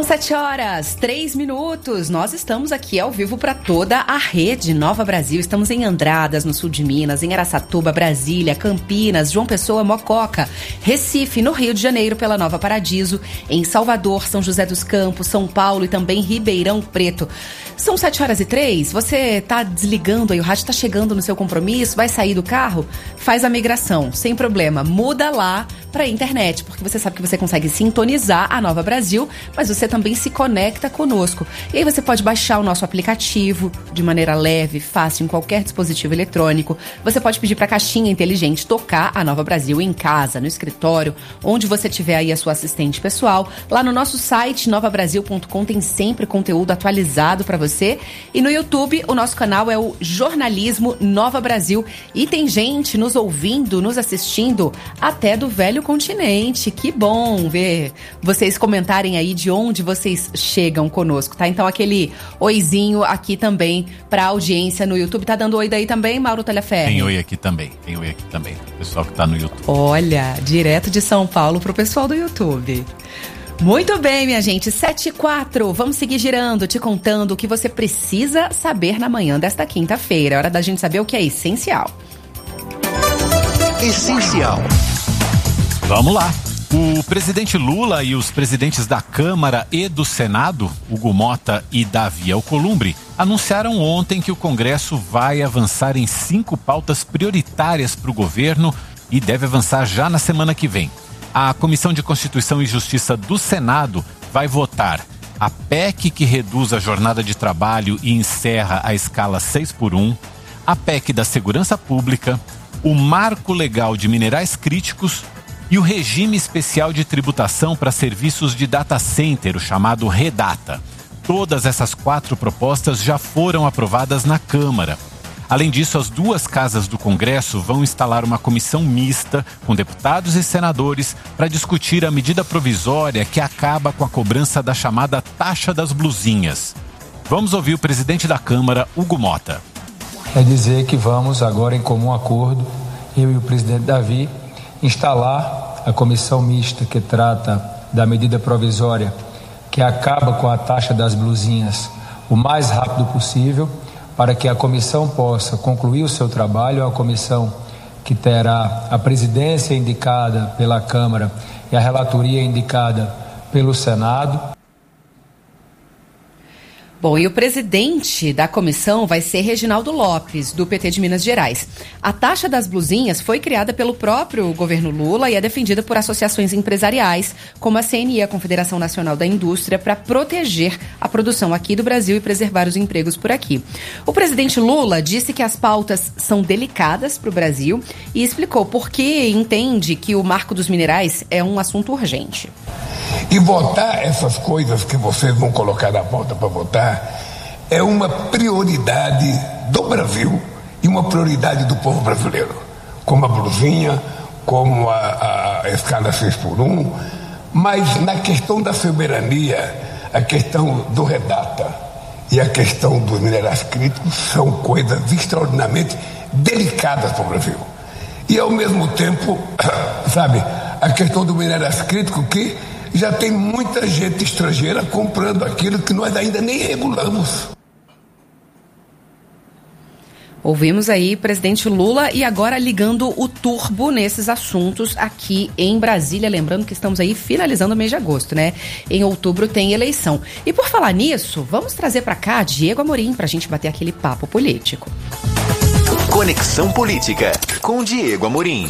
7h03. Nós estamos aqui ao vivo para toda a rede Nova Brasil. Estamos em Andradas, no sul de Minas, em Araçatuba, Brasília, Campinas, João Pessoa, Mococa, Recife, no Rio de Janeiro, pela Nova Paradiso, em Salvador, São José dos Campos, São Paulo e também Ribeirão Preto. São 7h03. Você tá desligando aí, o rádio tá chegando no seu compromisso, vai sair do carro? Faz a migração, sem problema. Muda lá para a internet, porque você sabe que você consegue sintonizar a Nova Brasil, mas você também se conecta conosco. E aí você pode baixar o nosso aplicativo de maneira leve, fácil, em qualquer dispositivo eletrônico. Você pode pedir para a caixinha inteligente tocar a Nova Brasil em casa, no escritório, onde você tiver aí a sua assistente pessoal. Lá no nosso site, novabrasil.com, tem sempre conteúdo atualizado para você. E no YouTube, o nosso canal é o Jornalismo Nova Brasil. E tem gente nos ouvindo, nos assistindo, até do velho continente. Que bom ver vocês comentarem aí de onde vocês chegam conosco, tá? Então aquele oizinho aqui também pra audiência no YouTube. Tá dando oi daí também, Mauro Talhaferri? Tem oi aqui também, o pessoal que tá no YouTube. Olha, direto de São Paulo pro pessoal do YouTube. Muito bem, minha gente, 7h04, vamos seguir girando, te contando o que você precisa saber na manhã desta quinta-feira. É hora da gente saber o que é essencial. Essencial. Vamos lá. O presidente Lula e os presidentes da Câmara e do Senado, Hugo Mota e Davi Alcolumbre, anunciaram ontem que o Congresso vai avançar em 5 pautas prioritárias para o governo e deve avançar já na semana que vem. A Comissão de Constituição e Justiça do Senado vai votar a PEC que reduz a jornada de trabalho e encerra a escala 6x1, a PEC da Segurança Pública, o Marco Legal de Minerais Críticos e o Regime Especial de Tributação para Serviços de Data Center, o chamado REDATA. Todas essas 4 propostas já foram aprovadas na Câmara. Além disso, as 2 casas do Congresso vão instalar uma comissão mista com deputados e senadores para discutir a medida provisória que acaba com a cobrança da chamada taxa das blusinhas. Vamos ouvir o presidente da Câmara, Hugo Mota. É dizer que vamos agora, em comum acordo, eu e o presidente Davi, instalar a comissão mista que trata da medida provisória que acaba com a taxa das blusinhas o mais rápido possível, para que a comissão possa concluir o seu trabalho. É uma comissão que terá a presidência indicada pela Câmara e a relatoria indicada pelo Senado. Bom, e o presidente da comissão vai ser Reginaldo Lopes, do PT de Minas Gerais. A taxa das blusinhas foi criada pelo próprio governo Lula e é defendida por associações empresariais, como a CNI, a Confederação Nacional da Indústria, para proteger a produção aqui do Brasil e preservar os empregos por aqui. O presidente Lula disse que as pautas são delicadas para o Brasil e explicou por que entende que o marco dos minerais é um assunto urgente. E votar essas coisas que vocês vão colocar na pauta para votar é uma prioridade do Brasil e uma prioridade do povo brasileiro, como a blusinha, como a escala 6x1, mas na questão da soberania, a questão do REDATA e a questão dos minerais críticos são coisas extraordinariamente delicadas para o Brasil. E ao mesmo tempo, sabe, a questão dos minerais críticos que já tem muita gente estrangeira comprando aquilo que nós ainda nem regulamos. Ouvimos aí o presidente Lula e agora ligando o turbo nesses assuntos aqui em Brasília. Lembrando que estamos aí finalizando o mês de agosto, né? Em outubro tem eleição. E por falar nisso, vamos trazer para cá Diego Amorim para a gente bater aquele papo político. Conexão Política com Diego Amorim.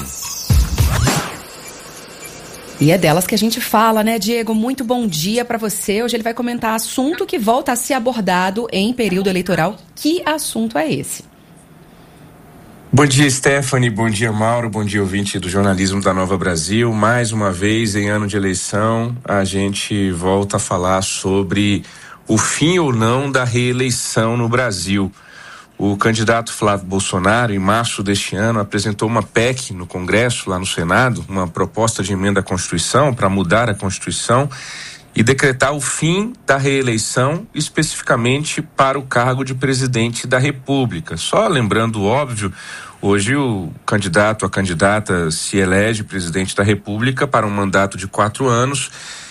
E é delas que a gente fala, né, Diego? Muito bom dia para você. Hoje ele vai comentar assunto que volta a ser abordado em período eleitoral. Que assunto é esse? Bom dia, Stephanie. Bom dia, Mauro. Bom dia, ouvinte do Jornalismo da Nova Brasil. Mais uma vez, em ano de eleição, a gente volta a falar sobre o fim ou não da reeleição no Brasil. O candidato Flávio Bolsonaro, em março deste ano, apresentou uma PEC no Congresso, lá no Senado, uma proposta de emenda à Constituição para mudar a Constituição e decretar o fim da reeleição, especificamente para o cargo de presidente da República. Só lembrando, óbvio, hoje o candidato, a candidata, se elege presidente da República para um mandato de 4 anos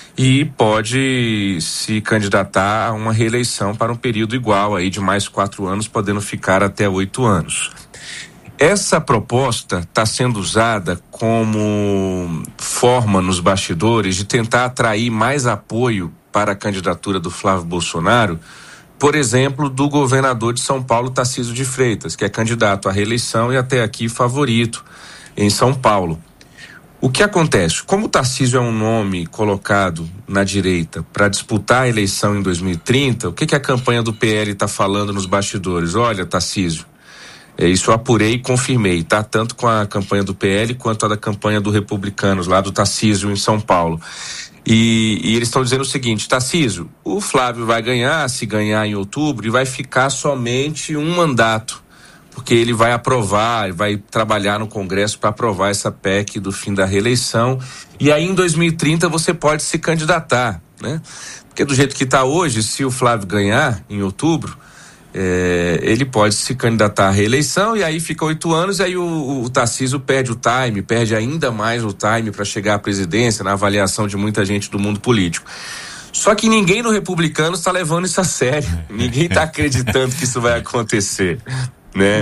e pode se candidatar a uma reeleição para um período igual aí de mais 4 anos, podendo ficar até 8 anos. Essa proposta está sendo usada como forma nos bastidores de tentar atrair mais apoio para a candidatura do Flávio Bolsonaro, por exemplo, do governador de São Paulo, Tarcísio de Freitas, que é candidato à reeleição e até aqui favorito em São Paulo. O que acontece? Como o Tarcísio é um nome colocado na direita para disputar a eleição em 2030, o que a campanha do PL está falando nos bastidores? Olha, Tarcísio, isso eu apurei e confirmei, tá? Tanto com a campanha do PL quanto a da campanha do Republicanos, lá do Tarcísio em São Paulo. E eles estão dizendo o seguinte: Tarcísio, o Flávio vai ganhar, se ganhar em outubro, e vai ficar somente um mandato, porque ele vai aprovar, vai trabalhar no Congresso para aprovar essa PEC do fim da reeleição, e aí em 2030 você pode se candidatar, né? Porque do jeito que está hoje, se o Flávio ganhar em outubro, ele pode se candidatar à reeleição e aí fica 8 anos, e aí o Tarcísio perde o time, perde ainda mais o time para chegar à presidência, na avaliação de muita gente do mundo político. Só que ninguém no Republicano está levando isso a sério, ninguém está acreditando que isso vai acontecer, né?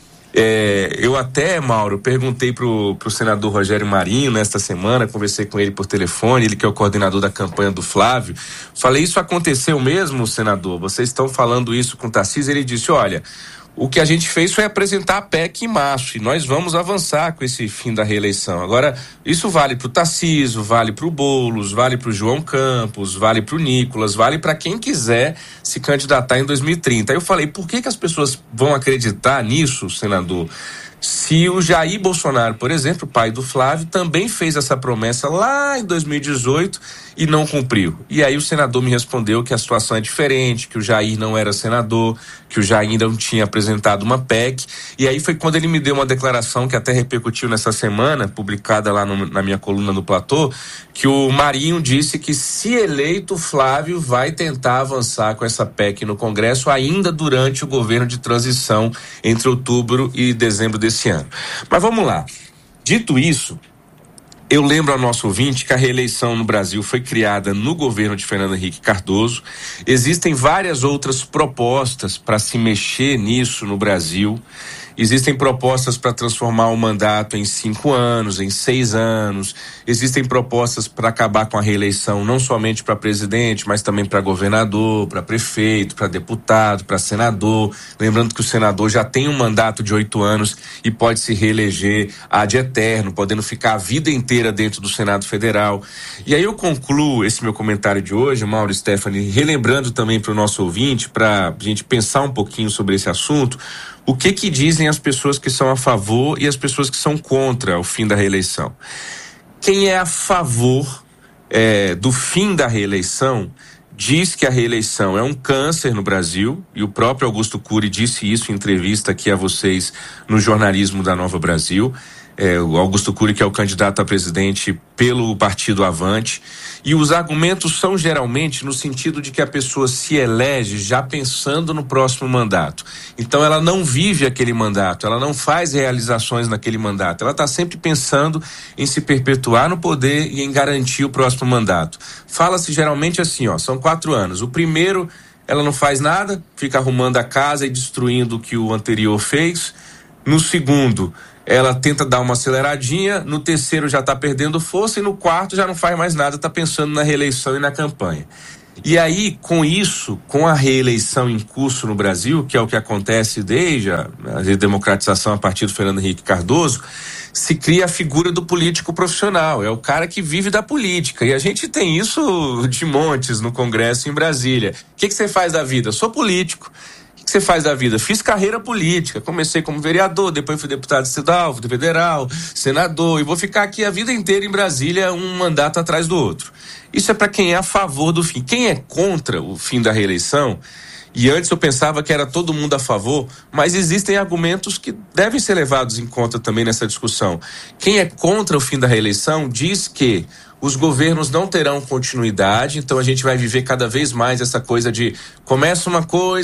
Eu até, Mauro, perguntei pro senador Rogério Marinho nesta semana, conversei com ele por telefone, ele que é o coordenador da campanha do Flávio. Falei, isso aconteceu mesmo, senador? Vocês estão falando isso com o Tarcísio? Ele disse, olha, o que a gente fez foi apresentar a PEC em março e nós vamos avançar com esse fim da reeleição. Agora, isso vale para o Tarcísio, vale para o Boulos, vale para o João Campos, vale para o Nicolas, vale para quem quiser se candidatar em 2030. Aí eu falei, por que as pessoas vão acreditar nisso, senador? Se o Jair Bolsonaro, por exemplo, o pai do Flávio, também fez essa promessa lá em 2018 e não cumpriu. E aí o senador me respondeu que a situação é diferente, que o Jair não era senador, que o Jair não tinha apresentado uma PEC. E aí foi quando ele me deu uma declaração que até repercutiu nessa semana, publicada lá na minha coluna no Platô, que o Marinho disse que, se eleito, o Flávio vai tentar avançar com essa PEC no Congresso ainda durante o governo de transição entre outubro e dezembro desse ano. Mas vamos lá. Dito isso, eu lembro ao nosso ouvinte que a reeleição no Brasil foi criada no governo de Fernando Henrique Cardoso. Existem várias outras propostas para se mexer nisso no Brasil. Existem propostas para transformar o mandato em 5 anos, em 6 anos. Existem propostas para acabar com a reeleição, não somente para presidente, mas também para governador, para prefeito, para deputado, para senador. Lembrando que o senador já tem um mandato de 8 anos e pode se reeleger ad eterno, podendo ficar a vida inteira dentro do Senado Federal. E aí eu concluo esse meu comentário de hoje, Mauro e Stephanie, relembrando também para o nosso ouvinte, para a gente pensar um pouquinho sobre esse assunto, o que dizem as pessoas que são a favor e as pessoas que são contra o fim da reeleição. Quem é a favor do fim da reeleição diz que a reeleição é um câncer no Brasil, e o próprio Augusto Cury disse isso em entrevista aqui a vocês no jornalismo da Nova Brasil. O Augusto Cury, que é o candidato a presidente pelo partido Avante, e os argumentos são geralmente no sentido de que a pessoa se elege já pensando no próximo mandato. Então ela não vive aquele mandato, ela não faz realizações naquele mandato, ela está sempre pensando em se perpetuar no poder e em garantir o próximo mandato. Fala-se geralmente assim, são 4 anos. O primeiro, ela não faz nada, fica arrumando a casa e destruindo o que o anterior fez. No segundo, ela tenta dar uma aceleradinha, no terceiro já está perdendo força e no quarto já não faz mais nada, está pensando na reeleição e na campanha. E aí, com isso, com a reeleição em curso no Brasil, que é o que acontece desde a redemocratização a partir do Fernando Henrique Cardoso, se cria a figura do político profissional, é o cara que vive da política, e a gente tem isso de montes no Congresso em Brasília. O que você faz da vida? Sou político. O que você faz da vida? Fiz carreira política, comecei como vereador, depois fui deputado estadual, federal, senador, e vou ficar aqui a vida inteira em Brasília, um mandato atrás do outro. Isso é para quem é a favor do fim. Quem é contra o fim da reeleição, e antes eu pensava que era todo mundo a favor, mas existem argumentos que devem ser levados em conta também nessa discussão. Quem é contra o fim da reeleição diz que os governos não terão continuidade, então a gente vai viver cada vez mais essa coisa de começa uma coisa,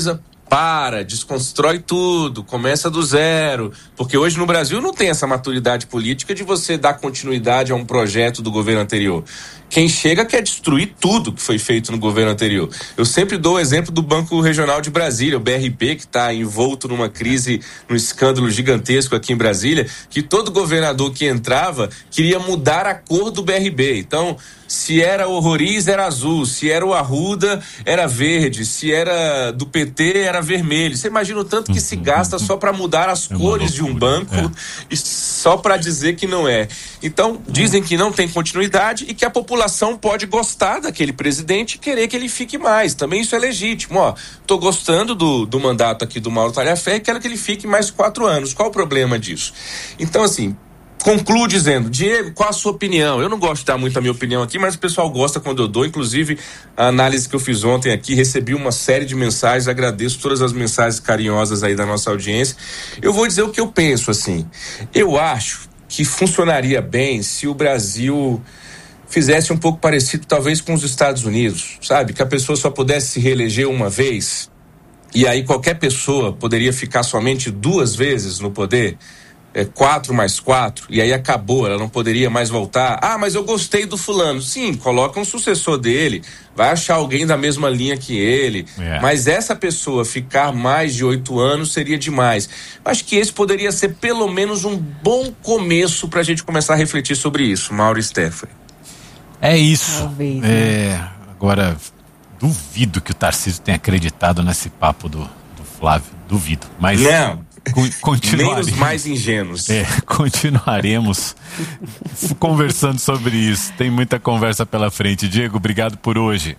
desconstrói tudo, começa do zero, porque hoje no Brasil não tem essa maturidade política de você dar continuidade a um projeto do governo anterior. Quem chega quer destruir tudo que foi feito no governo anterior. Eu sempre dou o exemplo do Banco Regional de Brasília, o BRB, que está envolto numa crise, num escândalo gigantesco aqui em Brasília, que todo governador que entrava queria mudar a cor do BRB. Então, se era o Roriz, era azul, se era o Arruda, era verde, se era do PT, era vermelho. Você imagina o tanto que se gasta só para mudar as cores de um banco e só para dizer que não é. Então, dizem que não tem continuidade e que a população pode gostar daquele presidente e querer que ele fique mais. Também isso é legítimo. Tô gostando do mandato aqui do Mauro Talhaferro e quero que ele fique mais 4 anos. Qual o problema disso? Então, assim, concluo dizendo, Diego, qual a sua opinião? Eu não gosto de dar muito a minha opinião aqui, mas o pessoal gosta quando eu dou. Inclusive, a análise que eu fiz ontem aqui, recebi uma série de mensagens, agradeço todas as mensagens carinhosas aí da nossa audiência. Eu vou dizer o que eu penso, assim. Eu acho que funcionaria bem se o Brasil fizesse um pouco parecido, talvez, com os Estados Unidos, sabe? Que a pessoa só pudesse se reeleger uma vez e aí qualquer pessoa poderia ficar somente 2 vezes no poder. 4 mais 4, e aí acabou, ela não poderia mais voltar. Mas eu gostei do fulano. Sim, coloca um sucessor dele, vai achar alguém da mesma linha que ele, mas essa pessoa ficar mais de 8 anos seria demais. Acho que esse poderia ser pelo menos um bom começo pra gente começar a refletir sobre isso, Mauro e Stephanie. É isso. Talvez, agora, duvido que o Tarcísio tenha acreditado nesse papo do Flávio, duvido, mas... Não. Nem os mais ingênuos. Continuaremos conversando sobre isso. Tem muita conversa pela frente. Diego, obrigado por hoje.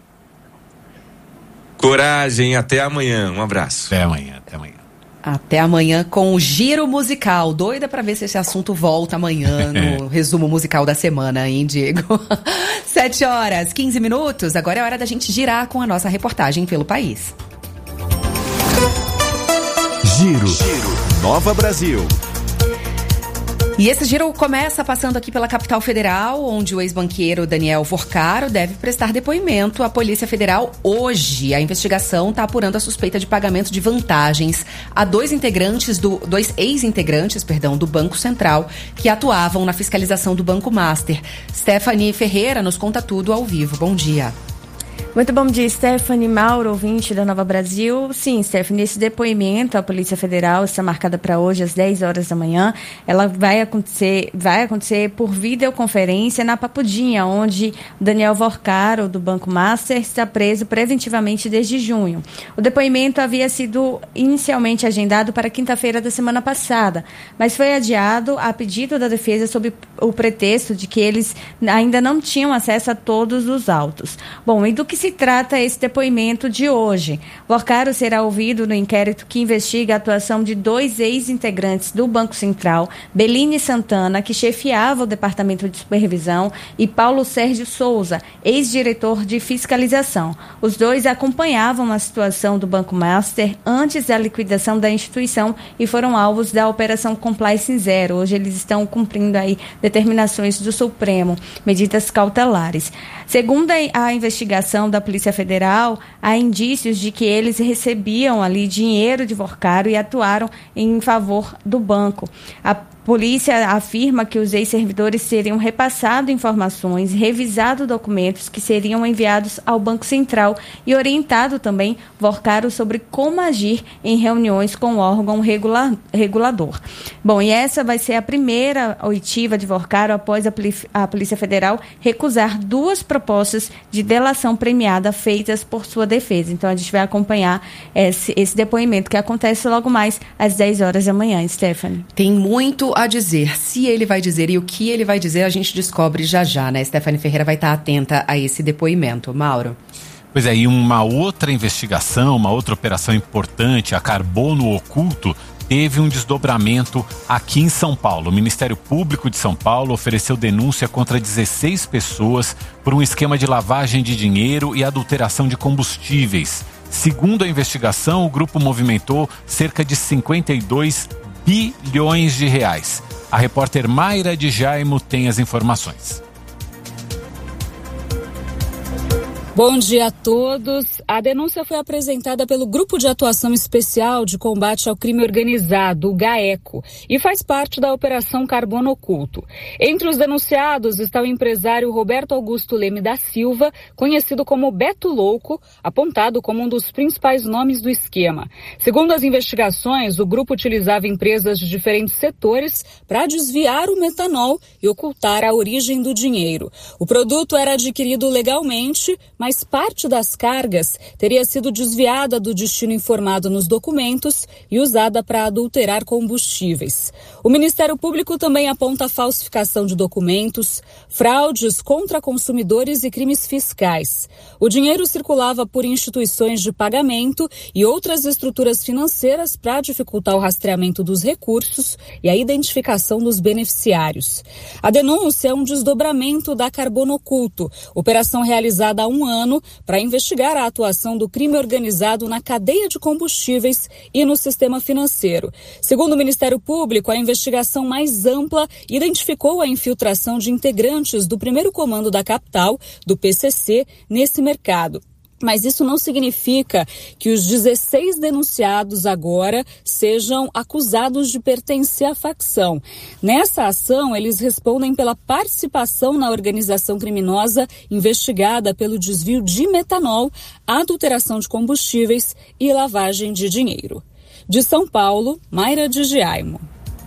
Coragem, até amanhã. Um abraço. Até amanhã. Até amanhã com o Giro Musical. Doida pra ver se esse assunto volta amanhã no resumo musical da semana, hein, Diego? 7h15. Agora é hora da gente girar com a nossa reportagem pelo país. Giro Nova Brasil. E esse giro começa passando aqui pela capital federal, onde o ex-banqueiro Daniel Vorcaro deve prestar depoimento à Polícia Federal hoje. A investigação está apurando a suspeita de pagamento de vantagens a dois ex-integrantes do Banco Central que atuavam na fiscalização do Banco Master. Stephanie Ferreira nos conta tudo ao vivo. Bom dia. Muito bom dia, Stephanie, Mauro, ouvinte da Nova Brasil. Sim, Stephanie, esse depoimento à Polícia Federal está marcada para hoje às 10 horas da manhã. Ela vai acontecer por videoconferência na Papudinha, onde Daniel Vorcaro, do Banco Master, está preso preventivamente desde junho. O depoimento havia sido inicialmente agendado para quinta-feira da semana passada, mas foi adiado a pedido da defesa sob o pretexto de que eles ainda não tinham acesso a todos os autos. Bom, e do que se trata esse depoimento de hoje? Vorcaro será ouvido no inquérito que investiga a atuação de dois ex-integrantes do Banco Central, Beline Santana, que chefiava o Departamento de Supervisão, e Paulo Sérgio Souza, ex-diretor de fiscalização. Os dois acompanhavam a situação do Banco Master antes da liquidação da instituição e foram alvos da Operação Compliance Zero. Hoje eles estão cumprindo aí determinações do Supremo, medidas cautelares. Segundo a investigação da Polícia Federal, há indícios de que eles recebiam ali dinheiro de Vorcaro e atuaram em favor do banco. A polícia afirma que os ex-servidores teriam repassado informações, revisado documentos que seriam enviados ao Banco Central e orientado também Vorcaro sobre como agir em reuniões com o órgão regulador. Bom, e essa vai ser a primeira oitiva de Vorcaro após a Polícia Federal recusar duas propostas de delação premiada feitas por sua defesa. Então, a gente vai acompanhar esse depoimento que acontece logo mais às 10 horas da manhã, Stephanie. Tem muito a dizer. Se ele vai dizer e o que ele vai dizer, a gente descobre já, né? Stephanie Ferreira vai estar atenta a esse depoimento. Mauro? Pois é, e uma outra investigação, uma outra operação importante, a Carbono Oculto, teve um desdobramento aqui em São Paulo. O Ministério Público de São Paulo ofereceu denúncia contra 16 pessoas por um esquema de lavagem de dinheiro e adulteração de combustíveis. Segundo a investigação, o grupo movimentou cerca de 52 bilhões de reais. A repórter Mayra de Jaimo tem as informações. Bom dia a todos. A denúncia foi apresentada pelo Grupo de Atuação Especial de Combate ao Crime Organizado, o GAECO, e faz parte da Operação Carbono Oculto. Entre os denunciados está o empresário Roberto Augusto Leme da Silva, conhecido como Beto Louco, apontado como um dos principais nomes do esquema. Segundo as investigações, o grupo utilizava empresas de diferentes setores para desviar o metanol e ocultar a origem do dinheiro. O produto era adquirido legalmente, mas parte das cargas teria sido desviada do destino informado nos documentos e usada para adulterar combustíveis. O Ministério Público também aponta falsificação de documentos, fraudes contra consumidores e crimes fiscais. O dinheiro circulava por instituições de pagamento e outras estruturas financeiras para dificultar o rastreamento dos recursos e a identificação dos beneficiários. A denúncia é um desdobramento da Carbono Oculto, operação realizada há um ano para investigar a atuação do crime organizado na cadeia de combustíveis e no sistema financeiro. Segundo o Ministério Público, a investigação mais ampla identificou a infiltração de integrantes do primeiro comando da capital, do PCC, nesse mercado. Mas isso não significa que os 16 denunciados agora sejam acusados de pertencer à facção. Nessa ação, eles respondem pela participação na organização criminosa investigada pelo desvio de metanol, adulteração de combustíveis e lavagem de dinheiro. De São Paulo, Mayra de Giaimo.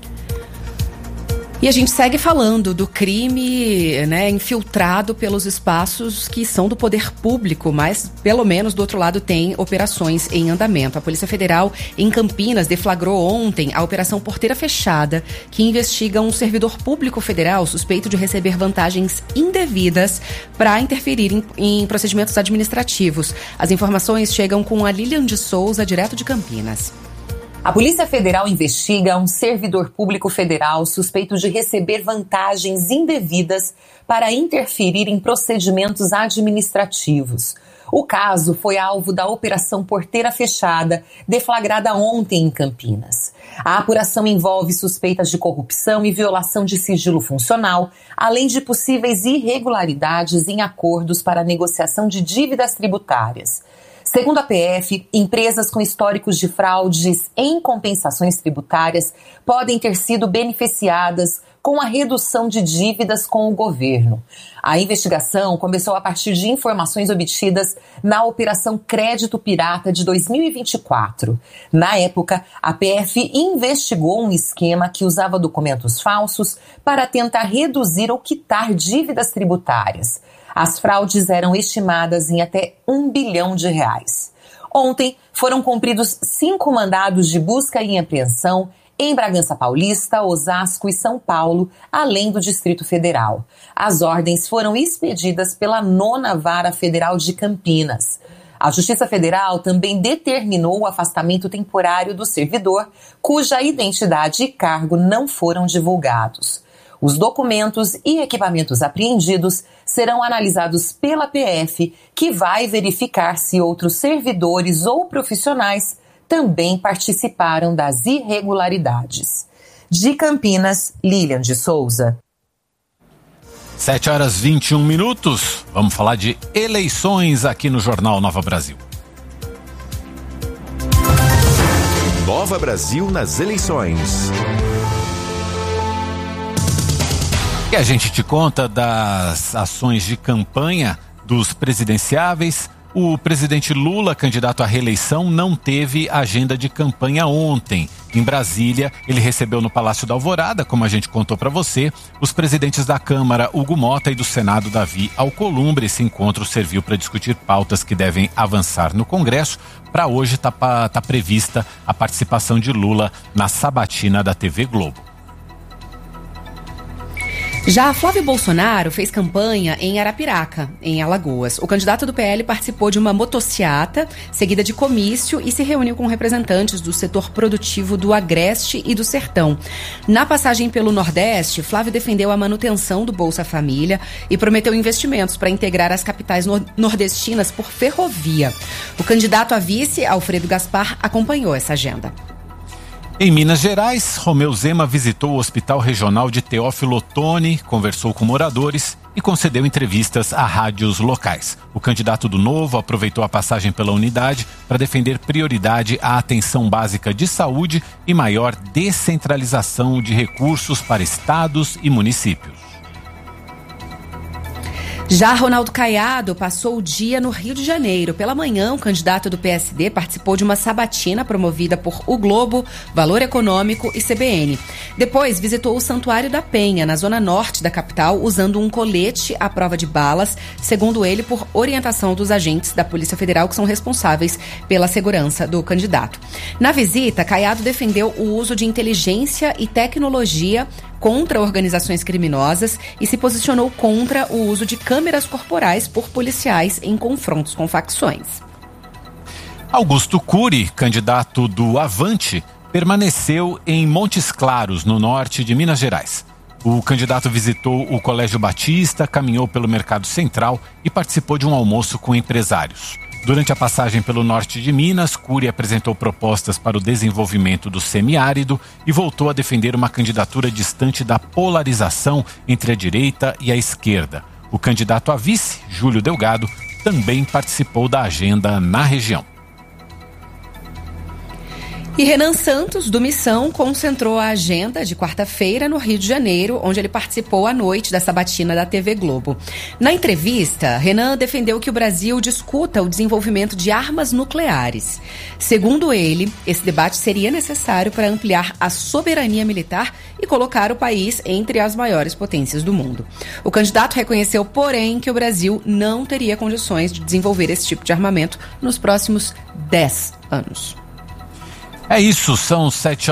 E a gente segue falando do crime, né, infiltrado pelos espaços que são do poder público, mas pelo menos do outro lado tem operações em andamento. A Polícia Federal em Campinas deflagrou ontem a Operação Porteira Fechada, que investiga um servidor público federal suspeito de receber vantagens indevidas para interferir em procedimentos administrativos. As informações chegam com a Lilian de Souza, direto de Campinas. A Polícia Federal investiga um servidor público federal suspeito de receber vantagens indevidas para interferir em procedimentos administrativos. O caso foi alvo da Operação Porteira Fechada, deflagrada ontem em Campinas. A apuração envolve suspeitas de corrupção e violação de sigilo funcional, além de possíveis irregularidades em acordos para negociação de dívidas tributárias. Segundo a PF, empresas com históricos de fraudes em compensações tributárias podem ter sido beneficiadas com a redução de dívidas com o governo. A investigação começou a partir de informações obtidas na Operação Crédito Pirata de 2024. Na época, a PF investigou um esquema que usava documentos falsos para tentar reduzir ou quitar dívidas tributárias. As fraudes eram estimadas em até R$1 bilhão. Ontem, foram cumpridos 5 mandados de busca e apreensão em Bragança Paulista, Osasco e São Paulo, além do Distrito Federal. As ordens foram expedidas pela 9ª Vara Federal de Campinas. A Justiça Federal também determinou o afastamento temporário do servidor, cuja identidade e cargo não foram divulgados. Os documentos e equipamentos apreendidos serão analisados pela PF, que vai verificar se outros servidores ou profissionais também participaram das irregularidades. De Campinas, Lilian de Souza. 7h21. Vamos falar de eleições aqui no Jornal Nova Brasil. Nova Brasil nas eleições. E a gente te conta das ações de campanha dos presidenciáveis. O presidente Lula, candidato à reeleição, não teve agenda de campanha ontem. Em Brasília, ele recebeu no Palácio da Alvorada, como a gente contou para você, os presidentes da Câmara, Hugo Motta, e do Senado, Davi Alcolumbre. Esse encontro serviu para discutir pautas que devem avançar no Congresso. Para hoje está prevista a participação de Lula na sabatina da TV Globo. Já Flávio Bolsonaro fez campanha em Arapiraca, em Alagoas. O candidato do PL participou de uma motociata, seguida de comício, e se reuniu com representantes do setor produtivo do Agreste e do Sertão. Na passagem pelo Nordeste, Flávio defendeu a manutenção do Bolsa Família e prometeu investimentos para integrar as capitais nordestinas por ferrovia. O candidato a vice, Alfredo Gaspar, acompanhou essa agenda. Em Minas Gerais, Romeu Zema visitou o Hospital Regional de Teófilo Otoni, conversou com moradores e concedeu entrevistas a rádios locais. O candidato do Novo aproveitou a passagem pela unidade para defender prioridade à atenção básica de saúde e maior descentralização de recursos para estados e municípios. Já Ronaldo Caiado passou o dia no Rio de Janeiro. Pela manhã, o candidato do PSD participou de uma sabatina promovida por O Globo, Valor Econômico e CBN. Depois, visitou o Santuário da Penha, na zona norte da capital, usando um colete à prova de balas, segundo ele, por orientação dos agentes da Polícia Federal que são responsáveis pela segurança do candidato. Na visita, Caiado defendeu o uso de inteligência e tecnologia contra organizações criminosas e se posicionou contra o uso de câmeras corporais por policiais em confrontos com facções. Augusto Cury, candidato do Avante, permaneceu em Montes Claros, no norte de Minas Gerais. O candidato visitou o Colégio Batista, caminhou pelo Mercado Central e participou de um almoço com empresários. Durante a passagem pelo norte de Minas, Cury apresentou propostas para o desenvolvimento do semiárido e voltou a defender uma candidatura distante da polarização entre a direita e a esquerda. O candidato a vice, Júlio Delgado, também participou da agenda na região. E Renan Santos, do Missão, concentrou a agenda de quarta-feira no Rio de Janeiro, onde ele participou à noite da sabatina da TV Globo. Na entrevista, Renan defendeu que o Brasil discuta o desenvolvimento de armas nucleares. Segundo ele, esse debate seria necessário para ampliar a soberania militar e colocar o país entre as maiores potências do mundo. O candidato reconheceu, porém, que o Brasil não teria condições de desenvolver esse tipo de armamento nos próximos 10 anos. É isso, são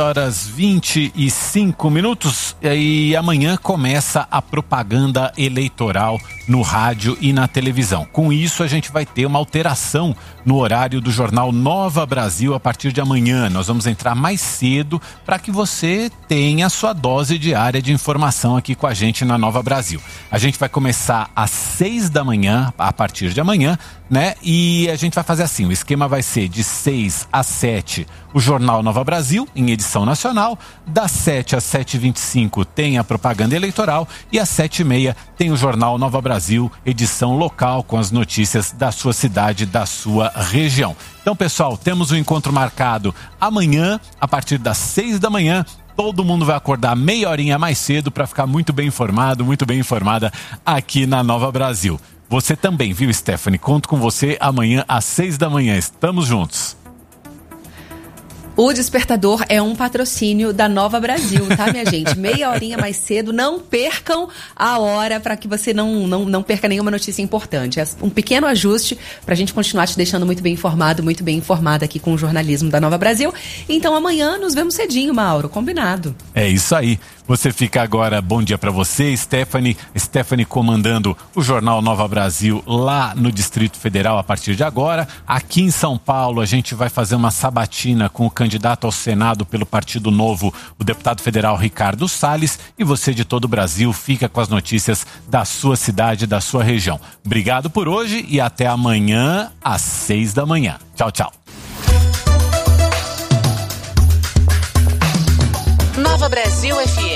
7h25 e amanhã começa a propaganda eleitoral no rádio e na televisão. Com isso, a gente vai ter uma alteração no horário do jornal Nova Brasil a partir de amanhã. Nós vamos entrar mais cedo para que você tenha a sua dose diária de informação aqui com a gente na Nova Brasil. A gente vai começar às 6 da manhã, a partir de amanhã, né? E a gente vai fazer assim, o esquema vai ser de 6 às 7, o Jornal Nova Brasil, em edição nacional. Das 7 às 7h25 tem a propaganda eleitoral e às 7h30 tem o Jornal Nova Brasil, edição local, com as notícias da sua cidade, da sua região. Então, pessoal, temos um encontro marcado amanhã, a partir das 6 da manhã. Todo mundo vai acordar meia horinha mais cedo para ficar muito bem informado, muito bem informada aqui na Nova Brasil. Você também, viu, Stephanie? Conto com você amanhã às 6 da manhã. Estamos juntos. O Despertador é um patrocínio da Nova Brasil, tá, minha gente? Meia horinha mais cedo, não percam a hora para que você não perca nenhuma notícia importante. É um pequeno ajuste para a gente continuar te deixando muito bem informado, muito bem informada aqui com o jornalismo da Nova Brasil. Então amanhã nos vemos cedinho, Mauro, combinado. É isso aí. Você fica agora, bom dia para você, Stephanie comandando o Jornal Nova Brasil lá no Distrito Federal a partir de agora. Aqui em São Paulo a gente vai fazer uma sabatina com o candidato ao Senado pelo Partido Novo, o deputado federal Ricardo Salles, e você de todo o Brasil fica com as notícias da sua cidade, da sua região. Obrigado por hoje e até amanhã às 6 da manhã. Tchau, tchau. Nova Brasil FM.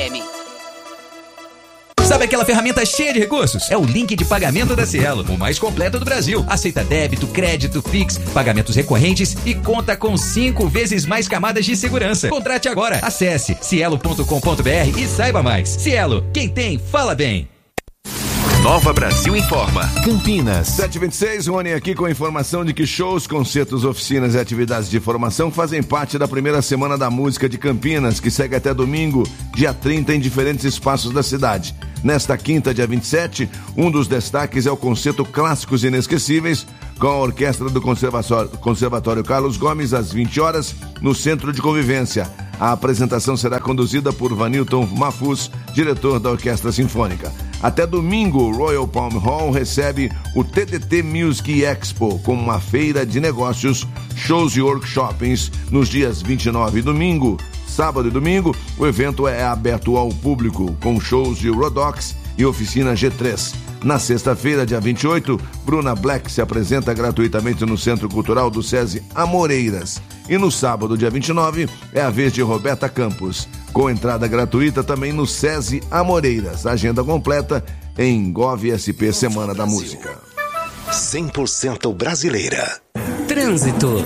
Sabe aquela ferramenta cheia de recursos? É o link de pagamento da Cielo, o mais completo do Brasil. Aceita débito, crédito, Pix, pagamentos recorrentes e conta com 5 vezes mais camadas de segurança. Contrate agora. Acesse cielo.com.br e saiba mais. Cielo, quem tem, fala bem. Nova Brasil informa. Campinas. 7h26, Rony aqui com a informação de que shows, concertos, oficinas e atividades de formação fazem parte da primeira Semana da Música de Campinas, que segue até domingo, dia 30, em diferentes espaços da cidade. Nesta quinta, dia 27, um dos destaques é o concerto Clássicos Inesquecíveis, com a orquestra do Conservatório Carlos Gomes, às 20 horas, no Centro de Convivência. A apresentação será conduzida por Vanilton Mafuz, diretor da Orquestra Sinfônica. Até domingo, o Royal Palm Hall recebe o TDT Music Expo, com uma feira de negócios, shows e workshops nos dias 29 e domingo. Sábado e domingo, o evento é aberto ao público, com shows de Rodox e oficina G3. Na sexta-feira, dia 28, Bruna Black se apresenta gratuitamente no Centro Cultural do SESI Amoreiras. E no sábado, dia 29, é a vez de Roberta Campos, com entrada gratuita também no SESI Amoreiras. A agenda completa em GovSP Semana da Música. 100% brasileira. Trânsito.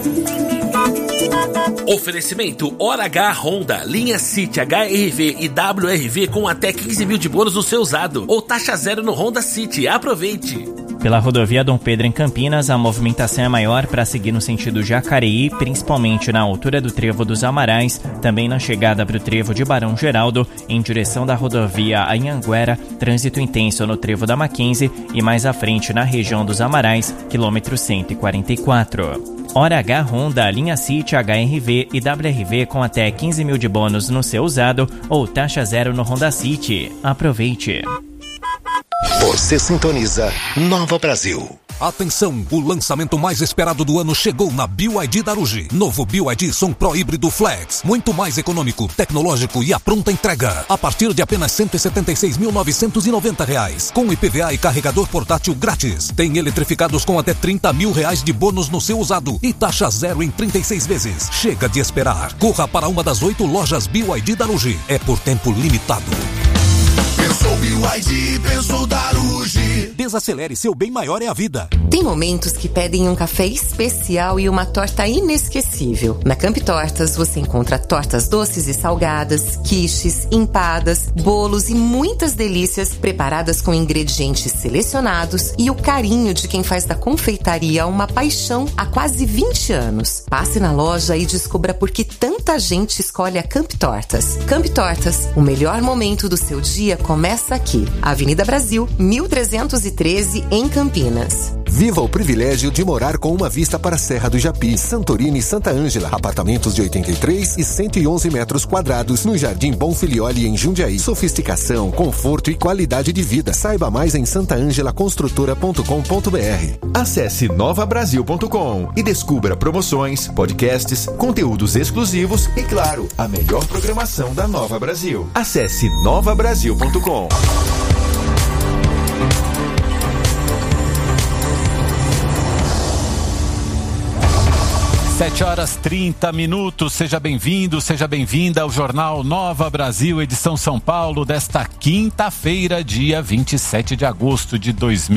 Oferecimento Hora H Honda, linha City, HRV e WRV com até 15 mil de bônus no seu usado ou taxa zero no Honda City. Aproveite! Pela rodovia Dom Pedro em Campinas, a movimentação é maior para seguir no sentido Jacareí, principalmente na altura do Trevo dos Amarais, também na chegada para o Trevo de Barão Geraldo, em direção da rodovia Anhanguera, trânsito intenso no Trevo da Mackenzie e mais à frente na região dos Amarais, quilômetro 144. Hora H Honda, linha City, HRV e WRV com até 15 mil de bônus no seu usado ou taxa zero no Honda City. Aproveite! Você sintoniza Nova Brasil. Atenção, o lançamento mais esperado do ano chegou na BYD da Ruge. Novo BYD Som Pro Híbrido Flex. Muito mais econômico, tecnológico e a pronta entrega. A partir de apenas R$ 176.990. Com IPVA e carregador portátil grátis. Tem eletrificados com até R$ 30 mil de bônus no seu usado. E taxa zero em 36 vezes. Chega de esperar. Corra para uma das 8 lojas BYD da Ruge. É por tempo limitado. Pensou BYD, pensou Daruge. Desacelere, seu bem maior é a vida. Tem momentos que pedem um café especial e uma torta inesquecível. Na Camp Tortas você encontra tortas doces e salgadas, quiches, empadas, bolos e muitas delícias preparadas com ingredientes selecionados e o carinho de quem faz da confeitaria uma paixão há quase 20 anos. Passe na loja e descubra por que tanta gente escolhe a Camp Tortas. Camp Tortas, o melhor momento do seu dia começa aqui. Avenida Brasil, 1313, em Campinas. Viva o privilégio de morar com uma vista para a Serra do Japi, Santorini e Santa Ângela. Apartamentos de 83 e 111 metros quadrados no Jardim Bom Filioli, em Jundiaí. Sofisticação, conforto e qualidade de vida. Saiba mais em santaangelaconstrutora.com.br. Acesse novabrasil.com e descubra promoções, podcasts, conteúdos exclusivos e, claro, a melhor programação da Nova Brasil. Acesse novabrasil.com. 7h30. Seja bem-vindo, seja bem-vinda ao Jornal Nova Brasil, edição São Paulo, desta quinta-feira, dia 27 de agosto de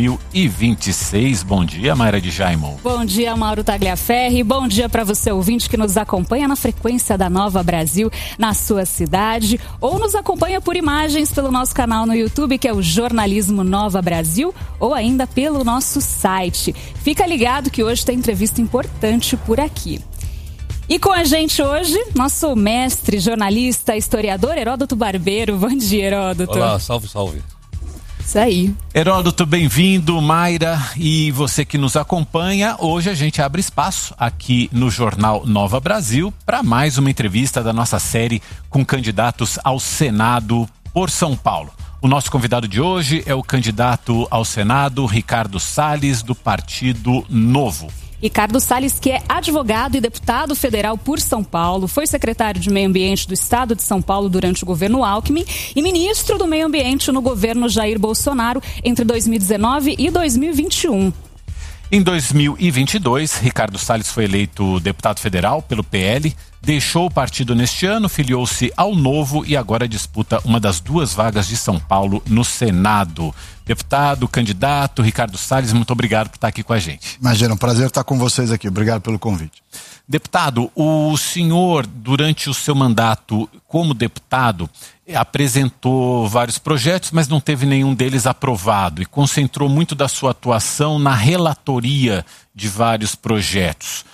2026. Bom dia, Mayra de Jaimon. Bom dia, Mauro Tagliaferri. Bom dia para você, ouvinte, que nos acompanha na frequência da Nova Brasil, na sua cidade, ou nos acompanha por imagens pelo nosso canal no YouTube, que é o Jornalismo Nova Brasil, ou ainda pelo nosso site. Fica ligado que hoje tem entrevista importante por aqui. E com a gente hoje, nosso mestre, jornalista, historiador, Heródoto Barbeiro. Bom dia, Heródoto. Olá, salve, salve. Isso aí. Heródoto, bem-vindo, Mayra, e você que nos acompanha. Hoje a gente abre espaço aqui no Jornal Nova Brasil para mais uma entrevista da nossa série com candidatos ao Senado por São Paulo. O nosso convidado de hoje é o candidato ao Senado, Ricardo Salles, do Partido Novo. Ricardo Salles, que é advogado e deputado federal por São Paulo, foi secretário de Meio Ambiente do Estado de São Paulo durante o governo Alckmin e ministro do Meio Ambiente no governo Jair Bolsonaro entre 2019 e 2021. Em 2022, Ricardo Salles foi eleito deputado federal pelo PL, deixou o partido neste ano, filiou-se ao Novo e agora disputa uma das 2 vagas de São Paulo no Senado. Deputado, candidato, Ricardo Salles, muito obrigado por estar aqui com a gente. Imagina, um prazer estar com vocês aqui. Obrigado pelo convite. Deputado, o senhor, durante o seu mandato como deputado, apresentou vários projetos, mas não teve nenhum deles aprovado e concentrou muito da sua atuação na relatoria de vários projetos.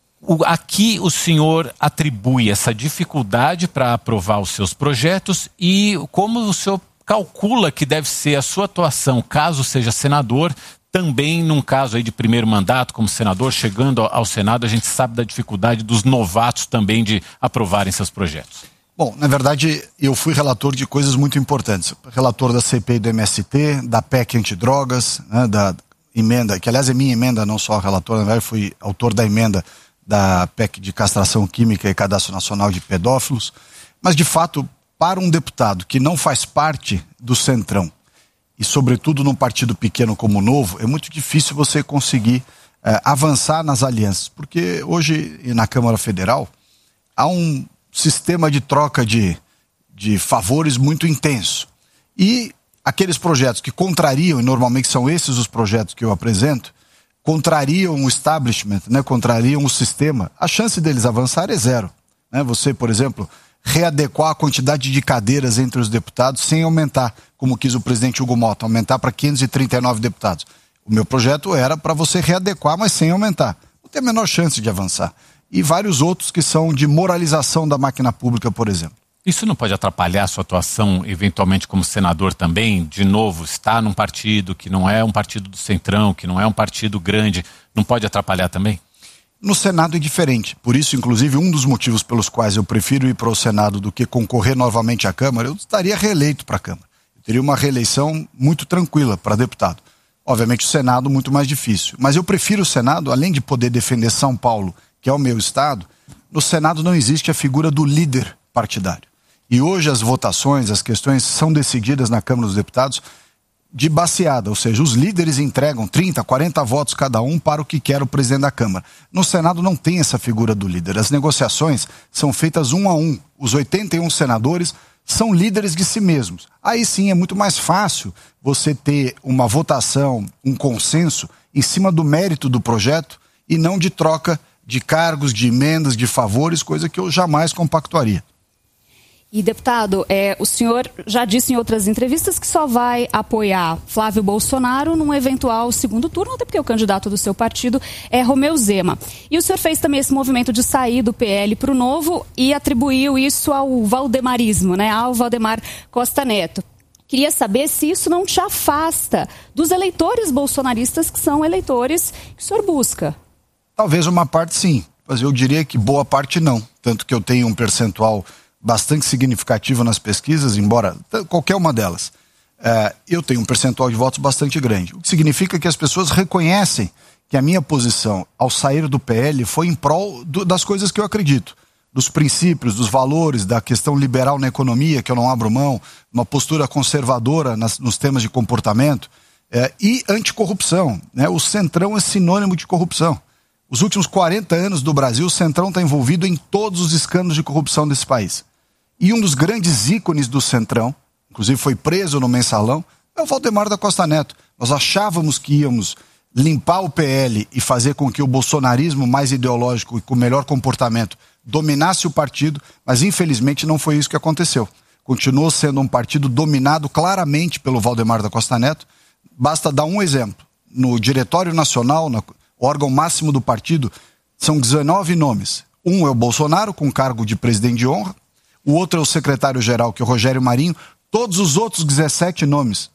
Aqui o senhor atribui essa dificuldade para aprovar os seus projetos e como o senhor calcula que deve ser a sua atuação, caso seja senador, também num caso aí de primeiro mandato como senador, chegando ao Senado, a gente sabe da dificuldade dos novatos também de aprovarem seus projetos. Bom, na verdade, eu fui relator de coisas muito importantes. Relator da CPI do MST, da PEC antidrogas, né, da emenda, que aliás é minha emenda, não só relator, na verdade fui autor da emenda da PEC de castração química e cadastro nacional de pedófilos. Mas, de fato, para um deputado que não faz parte do Centrão, e sobretudo num partido pequeno como o Novo, é muito difícil você conseguir avançar nas alianças. Porque hoje, na Câmara Federal, há um sistema de troca de favores muito intenso. E aqueles projetos que contrariam, e normalmente são esses os projetos que eu apresento, contrariam o establishment, né, contrariam o sistema, a chance deles avançar é zero. Né? Você, por exemplo, readequar a quantidade de cadeiras entre os deputados sem aumentar, como quis o presidente Hugo Mota, aumentar para 539 deputados. O meu projeto era para você readequar, mas sem aumentar. Não tem a menor chance de avançar. E vários outros que são de moralização da máquina pública, por exemplo. Isso não pode atrapalhar a sua atuação, eventualmente, como senador também? De novo, está num partido que não é um partido do Centrão, que não é um partido grande, não pode atrapalhar também? No Senado é diferente. Por isso, inclusive, um dos motivos pelos quais eu prefiro ir para o Senado do que concorrer novamente à Câmara, eu estaria reeleito para a Câmara. Eu teria uma reeleição muito tranquila para deputado. Obviamente, o Senado muito mais difícil. Mas eu prefiro o Senado, além de poder defender São Paulo, que é o meu estado, no Senado não existe a figura do líder partidário. E hoje as votações, as questões são decididas na Câmara dos Deputados de baseada, ou seja, os líderes entregam 30, 40 votos cada um para o que quer o presidente da Câmara. No Senado não tem essa figura do líder. As negociações são feitas 1 a 1. Os 81 senadores são líderes de si mesmos. Aí sim é muito mais fácil você ter uma votação, um consenso em cima do mérito do projeto e não de troca de cargos, de emendas, de favores, coisa que eu jamais compactuaria. E, deputado, o senhor já disse em outras entrevistas que só vai apoiar Flávio Bolsonaro num eventual segundo turno, até porque o candidato do seu partido é Romeu Zema. E o senhor fez também esse movimento de sair do PL para o Novo e atribuiu isso ao valdemarismo, né, ao Valdemar Costa Neto. Queria saber se isso não te afasta dos eleitores bolsonaristas, que são eleitores que o senhor busca. Talvez uma parte sim, mas eu diria que boa parte não. Tanto que eu tenho um percentual bastante significativo nas pesquisas, embora qualquer uma delas. Eu tenho um percentual de votos bastante grande. O que significa que as pessoas reconhecem que a minha posição ao sair do PL foi em prol das coisas que eu acredito. Dos princípios, dos valores, da questão liberal na economia, que eu não abro mão, uma postura conservadora nos temas de comportamento, e anticorrupção. Né? O Centrão é sinônimo de corrupção. Os últimos 40 anos do Brasil, o Centrão está envolvido em todos os escândalos de corrupção desse país. E um dos grandes ícones do Centrão, inclusive foi preso no Mensalão, é o Valdemar da Costa Neto. Nós achávamos que íamos limpar o PL e fazer com que o bolsonarismo mais ideológico e com melhor comportamento dominasse o partido, mas infelizmente não foi isso que aconteceu. Continuou sendo um partido dominado claramente pelo Valdemar da Costa Neto. Basta dar um exemplo. No Diretório Nacional, no órgão máximo do partido, são 19 nomes. Um é o Bolsonaro, com cargo de presidente de honra. O outro é o secretário-geral, que é o Rogério Marinho. Todos os outros 17 nomes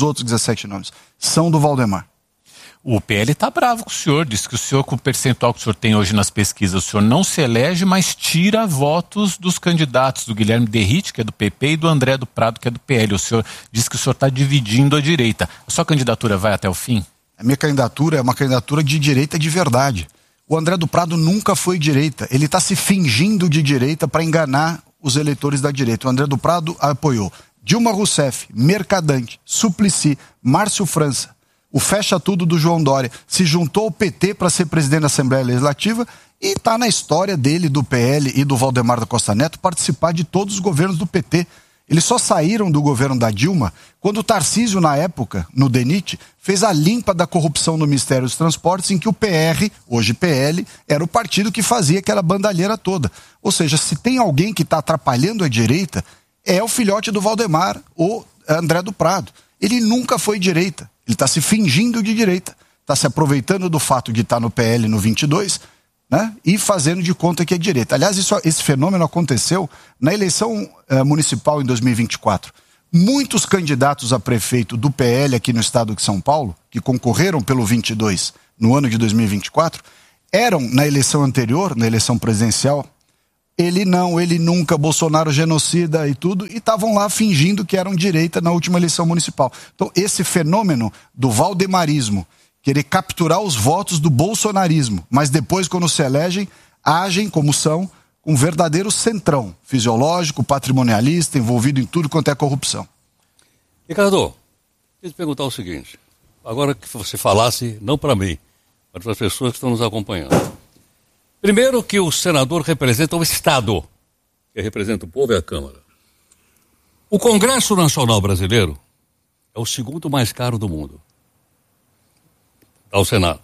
são do Valdemar. O PL está bravo com o senhor, diz que o senhor, com o percentual que o senhor tem hoje nas pesquisas, o senhor não se elege, mas tira votos dos candidatos, do Guilherme Derrite, que é do PP, e do André do Prado, que é do PL. O senhor diz que o senhor está dividindo a direita. A sua candidatura vai até o fim? A minha candidatura é uma candidatura de direita de verdade. O André do Prado nunca foi direita. Ele está se fingindo de direita para enganar os eleitores da direita. O André do Prado apoiou Dilma Rousseff, Mercadante, Suplicy, Márcio França, o Fecha Tudo do João Dória, se juntou ao PT para ser presidente da Assembleia Legislativa e está na história dele, do PL e do Valdemar da Costa Neto, participar de todos os governos do PT. Eles só saíram do governo da Dilma quando o Tarcísio, na época, no DENIT, fez a limpa da corrupção no Ministério dos Transportes, em que o PR, hoje PL, era o partido que fazia aquela bandalheira toda. Ou seja, se tem alguém que está atrapalhando a direita, é o filhote do Valdemar, o André do Prado. Ele nunca foi direita. Ele está se fingindo de direita. Está se aproveitando do fato de estar no PL no 22, né? E fazendo de conta que é direita. Aliás, esse fenômeno aconteceu na eleição municipal em 2024. Muitos candidatos a prefeito do PL aqui no estado de São Paulo, que concorreram pelo 22 no ano de 2024, eram na eleição anterior, na eleição presidencial, ele nunca, Bolsonaro genocida e tudo, e estavam lá fingindo que eram direita na última eleição municipal. Então, esse fenômeno do valdemarismo, querer capturar os votos do bolsonarismo, mas depois, quando se elegem, agem como são, um verdadeiro centrão fisiológico, patrimonialista, envolvido em tudo quanto é corrupção. Ricardo, queria te perguntar o seguinte, agora que você falasse, não para mim, mas para as pessoas que estão nos acompanhando. Primeiro que o senador representa o Estado, que representa o povo e a Câmara. O Congresso Nacional Brasileiro é o segundo mais caro do mundo. Ao Senado.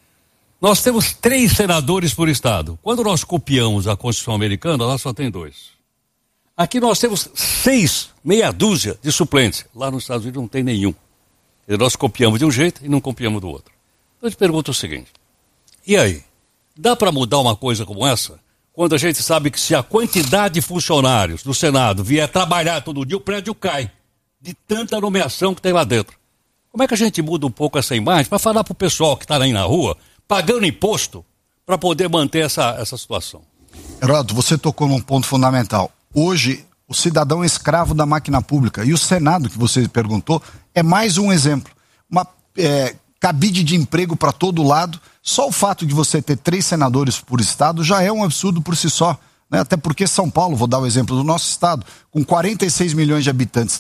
Nós temos 3 senadores por estado. Quando nós copiamos a Constituição americana, lá só tem 2. Aqui nós temos 6, meia dúzia de suplentes. Lá nos Estados Unidos não tem nenhum. Nós copiamos de um jeito e não copiamos do outro. Então eu te pergunto o seguinte, e aí? Dá para mudar uma coisa como essa? Quando a gente sabe que se a quantidade de funcionários do Senado vier trabalhar todo dia, o prédio cai. De tanta nomeação que tem lá dentro. Como é que a gente muda um pouco essa imagem para falar para o pessoal que está aí na rua, pagando imposto, para poder manter essa situação? Heródoto, você tocou num ponto fundamental. Hoje, o cidadão é escravo da máquina pública. E o Senado, que você perguntou, é mais um exemplo. Uma cabide de emprego para todo lado. Só o fato de você ter 3 senadores por estado já é um absurdo por si só. Né? Até porque São Paulo, vou dar o exemplo do nosso estado, com 46 milhões de habitantes,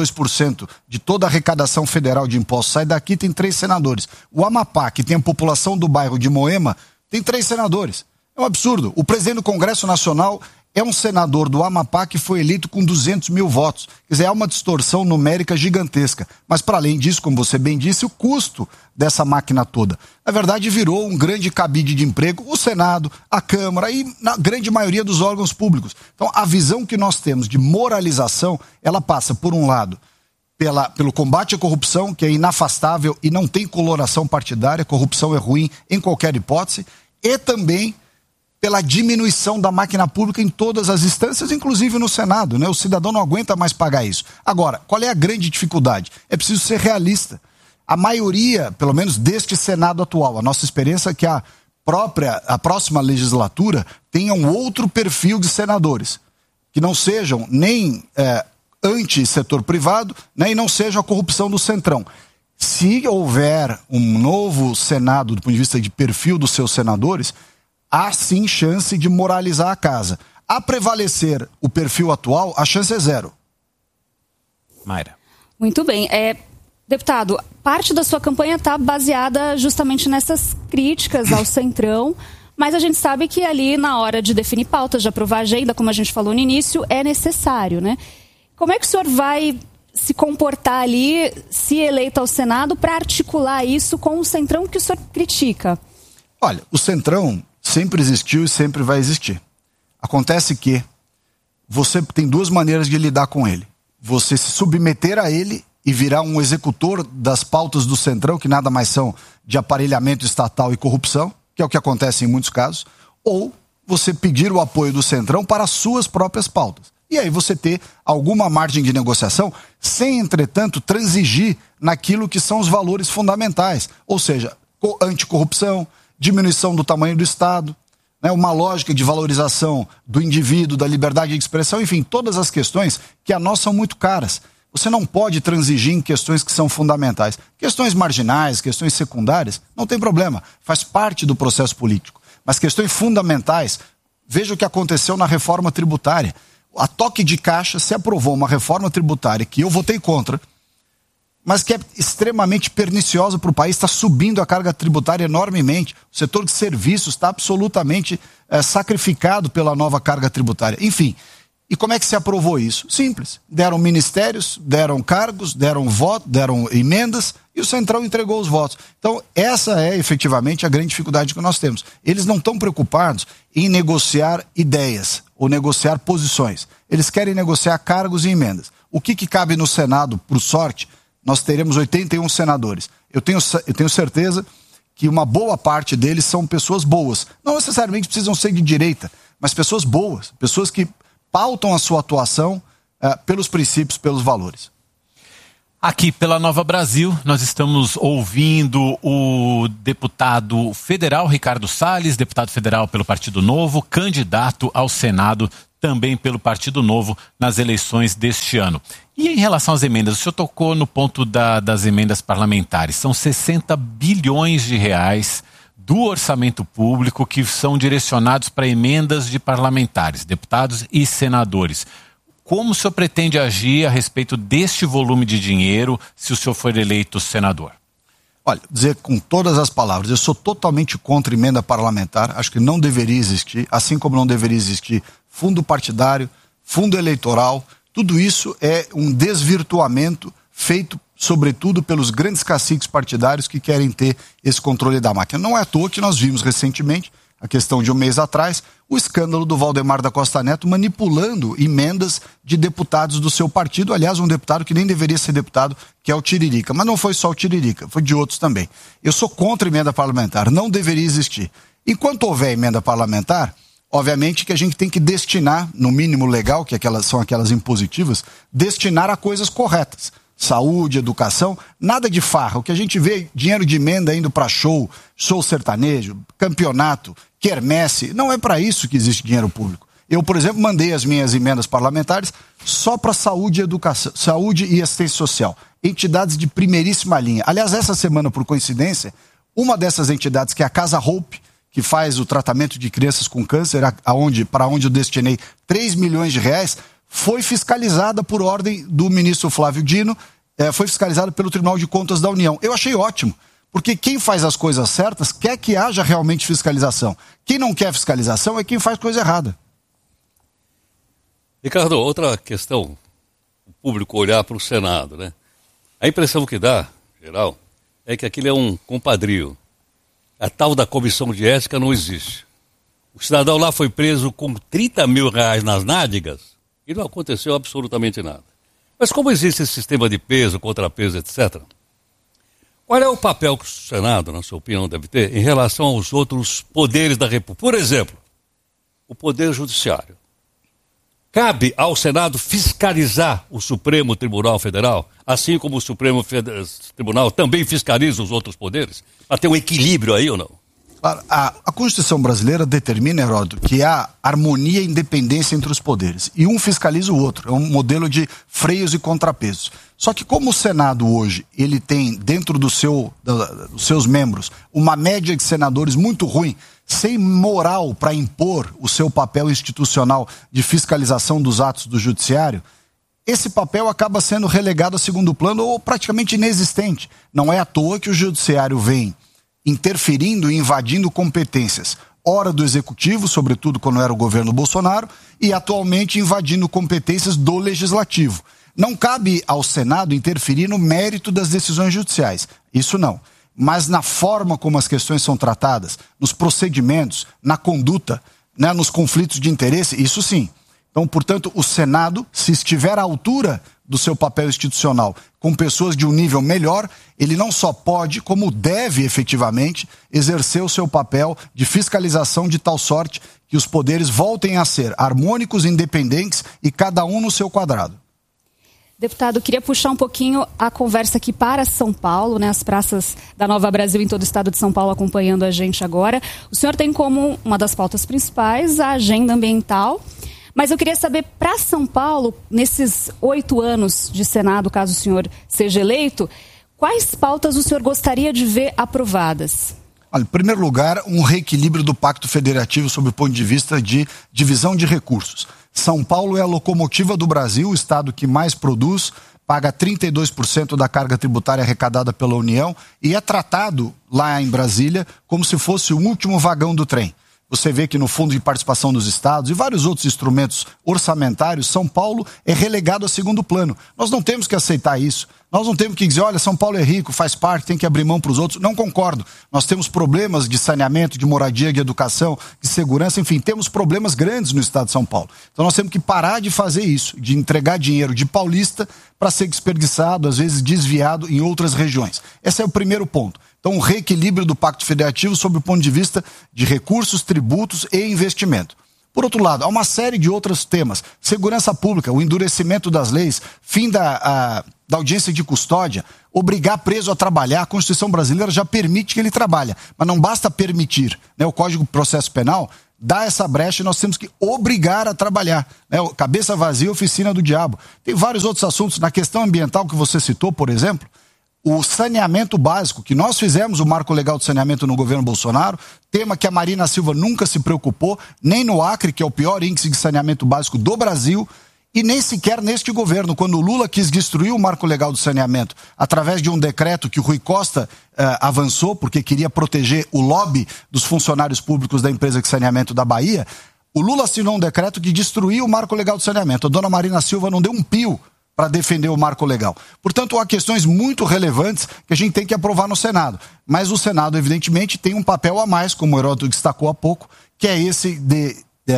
32% de toda a arrecadação federal de impostos sai daqui, tem 3 senadores. O Amapá, que tem a população do bairro de Moema, tem 3 senadores. É um absurdo. O presidente do Congresso Nacional é um senador do Amapá que foi eleito com 200 mil votos. Quer dizer, há uma distorção numérica gigantesca. Mas, para além disso, como você bem disse, o custo dessa máquina toda, na verdade, virou um grande cabide de emprego, o Senado, a Câmara e na grande maioria dos órgãos públicos. Então, a visão que nós temos de moralização, ela passa, por um lado, pelo combate à corrupção, que é inafastável e não tem coloração partidária, corrupção é ruim em qualquer hipótese, e também pela diminuição da máquina pública em todas as instâncias, inclusive no Senado, né? O cidadão não aguenta mais pagar isso. Agora, qual é a grande dificuldade? É preciso ser realista. A maioria, pelo menos deste Senado atual, a nossa experiência é que a próxima legislatura tenha um outro perfil de senadores, que não sejam nem anti-setor privado, né, e não seja a corrupção do Centrão. Se houver um novo Senado do ponto de vista de perfil dos seus senadores, há sim chance de moralizar a casa. A prevalecer o perfil atual, a chance é 0. Mayra. Muito bem. Deputado, parte da sua campanha está baseada justamente nessas críticas ao Centrão, mas a gente sabe que ali na hora de definir pautas, de aprovar a agenda, como a gente falou no início, é necessário, né? Como é que o senhor vai se comportar ali, se eleito ao Senado, para articular isso com o Centrão que o senhor critica? Olha, o Centrão sempre existiu e sempre vai existir. Acontece que você tem 2 maneiras de lidar com ele. Você se submeter a ele e virar um executor das pautas do Centrão, que nada mais são de aparelhamento estatal e corrupção, que é o que acontece em muitos casos, ou você pedir o apoio do Centrão para as suas próprias pautas. E aí você ter alguma margem de negociação, sem, entretanto, transigir naquilo que são os valores fundamentais, ou seja, anticorrupção, diminuição do tamanho do Estado, né, uma lógica de valorização do indivíduo, da liberdade de expressão, enfim, todas as questões que a nós são muito caras. Você não pode transigir em questões que são fundamentais. Questões marginais, questões secundárias, não tem problema, faz parte do processo político. Mas questões fundamentais, veja o que aconteceu na reforma tributária. A toque de caixa se aprovou uma reforma tributária que eu votei contra, mas que é extremamente perniciosa para o país, está subindo a carga tributária enormemente. O setor de serviços está absolutamente sacrificado pela nova carga tributária. Enfim, e como é que se aprovou isso? Simples. Deram ministérios, deram cargos, deram votos, deram emendas e o Centrão entregou os votos. Então, essa é efetivamente a grande dificuldade que nós temos. Eles não estão preocupados em negociar ideias ou negociar posições. Eles querem negociar cargos e emendas. O que cabe no Senado, por sorte, nós teremos 81 senadores. Eu tenho certeza que uma boa parte deles são pessoas boas. Não necessariamente precisam ser de direita, mas pessoas boas, pessoas que pautam a sua atuação pelos princípios, pelos valores. Aqui pela Nova Brasil, nós estamos ouvindo o deputado federal Ricardo Salles, deputado federal pelo Partido Novo, candidato ao Senado também pelo Partido Novo nas eleições deste ano. E em relação às emendas, o senhor tocou no ponto das emendas parlamentares. São 60 bilhões de reais do orçamento público que são direcionados para emendas de parlamentares, deputados e senadores. Como o senhor pretende agir a respeito deste volume de dinheiro se o senhor for eleito senador? Olha, dizer com todas as palavras, eu sou totalmente contra emenda parlamentar, acho que não deveria existir, assim como não deveria existir fundo partidário, fundo eleitoral, tudo isso é um desvirtuamento feito sobretudo pelos grandes caciques partidários que querem ter esse controle da máquina. Não é à toa que nós vimos recentemente, a questão de um mês atrás, o escândalo do Valdemar da Costa Neto manipulando emendas de deputados do seu partido, aliás, um deputado que nem deveria ser deputado, que é o Tiririca. Mas não foi só o Tiririca, foi de outros também. Eu sou contra a emenda parlamentar, não deveria existir. Enquanto houver emenda parlamentar, obviamente que a gente tem que destinar, no mínimo legal, que são aquelas impositivas, destinar a coisas corretas. Saúde, educação, nada de farra. O que a gente vê, dinheiro de emenda indo para show sertanejo, campeonato, quermesse, não é para isso que existe dinheiro público. Eu, por exemplo, mandei as minhas emendas parlamentares só para saúde e educação, saúde e assistência social. Entidades de primeiríssima linha. Aliás, essa semana, por coincidência, uma dessas entidades, que é a Casa Hope, que faz o tratamento de crianças com câncer, para onde eu destinei 3 milhões de reais, foi fiscalizada por ordem do ministro Flávio Dino, foi fiscalizada pelo Tribunal de Contas da União. Eu achei ótimo, porque quem faz as coisas certas quer que haja realmente fiscalização. Quem não quer fiscalização é quem faz coisa errada. Ricardo, outra questão, o público olhar para o Senado, né? A impressão que dá, geral, é que aquilo é um compadrio. A tal da comissão de ética não existe. O cidadão lá foi preso com 30 mil reais nas nádegas e não aconteceu absolutamente nada. Mas como existe esse sistema de peso, contrapeso, etc., qual é o papel que o Senado, na sua opinião, deve ter em relação aos outros poderes da República? Por exemplo, o Poder Judiciário. Cabe ao Senado fiscalizar o Supremo Tribunal Federal, assim como o Supremo Tribunal também fiscaliza os outros poderes? Para ter um equilíbrio aí ou não? A Constituição brasileira determina, Heródoto, que há harmonia e independência entre os poderes. E um fiscaliza o outro. É um modelo de freios e contrapesos. Só que como o Senado hoje, ele tem dentro dos seus membros uma média de senadores muito ruim, sem moral para impor o seu papel institucional de fiscalização dos atos do judiciário, esse papel acaba sendo relegado a segundo plano ou praticamente inexistente. Não é à toa que o judiciário vem interferindo e invadindo competências, ora do executivo, sobretudo quando era o governo Bolsonaro, e atualmente invadindo competências do legislativo. Não cabe ao Senado interferir no mérito das decisões judiciais, isso não. Mas na forma como as questões são tratadas, nos procedimentos, na conduta, né, nos conflitos de interesse, isso sim. Então, portanto, o Senado, se estiver à altura do seu papel institucional, com pessoas de um nível melhor, ele não só pode, como deve efetivamente exercer o seu papel de fiscalização de tal sorte que os poderes voltem a ser harmônicos, independentes e cada um no seu quadrado. Deputado, queria puxar um pouquinho a conversa aqui para São Paulo, né? As praças da Nova Brasil em todo o estado de São Paulo acompanhando a gente agora. O senhor tem como uma das pautas principais a agenda ambiental. Mas eu queria saber, para São Paulo, nesses 8 anos de Senado, caso o senhor seja eleito, quais pautas o senhor gostaria de ver aprovadas? Olha, em primeiro lugar, um reequilíbrio do Pacto Federativo sob o ponto de vista de divisão de recursos. São Paulo é a locomotiva do Brasil, o estado que mais produz, paga 32% da carga tributária arrecadada pela União e é tratado lá em Brasília como se fosse o último vagão do trem. Você vê que no Fundo de Participação dos Estados e vários outros instrumentos orçamentários, São Paulo é relegado a segundo plano. Nós não temos que aceitar isso. Nós não temos que dizer, olha, São Paulo é rico, faz parte, tem que abrir mão para os outros. Não concordo. Nós temos problemas de saneamento, de moradia, de educação, de segurança, enfim, temos problemas grandes no estado de São Paulo. Então nós temos que parar de fazer isso, de entregar dinheiro de paulista para ser desperdiçado, às vezes desviado em outras regiões. Esse é o primeiro ponto. Então, um reequilíbrio do Pacto Federativo sob o ponto de vista de recursos, tributos e investimento. Por outro lado, há uma série de outros temas. Segurança pública, o endurecimento das leis, fim da audiência de custódia, obrigar preso a trabalhar. A Constituição brasileira já permite que ele trabalhe, mas não basta permitir, né? O Código de Processo Penal dá essa brecha e nós temos que obrigar a trabalhar, né? Cabeça vazia, oficina do diabo. Tem vários outros assuntos. Na questão ambiental que você citou, por exemplo, o saneamento básico, que nós fizemos o marco legal de saneamento no governo Bolsonaro, tema que a Marina Silva nunca se preocupou, nem no Acre, que é o pior índice de saneamento básico do Brasil, e nem sequer neste governo, quando o Lula quis destruir o marco legal do saneamento, através de um decreto que o Rui Costa avançou, porque queria proteger o lobby dos funcionários públicos da empresa de saneamento da Bahia, o Lula assinou um decreto que destruiu o marco legal do saneamento. A dona Marina Silva não deu um pio para defender o marco legal. Portanto, há questões muito relevantes que a gente tem que aprovar no Senado. Mas o Senado, evidentemente, tem um papel a mais, como o Heródoto destacou há pouco, que é esse de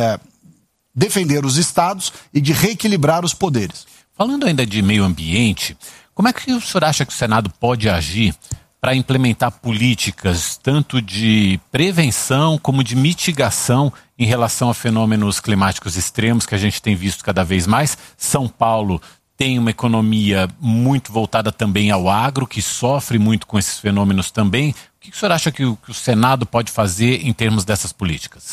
defender os estados e de reequilibrar os poderes. Falando ainda de meio ambiente, como é que o senhor acha que o Senado pode agir para implementar políticas tanto de prevenção como de mitigação em relação a fenômenos climáticos extremos que a gente tem visto cada vez mais? São Paulo tem uma economia muito voltada também ao agro, que sofre muito com esses fenômenos também. O que o senhor acha que o Senado pode fazer em termos dessas políticas?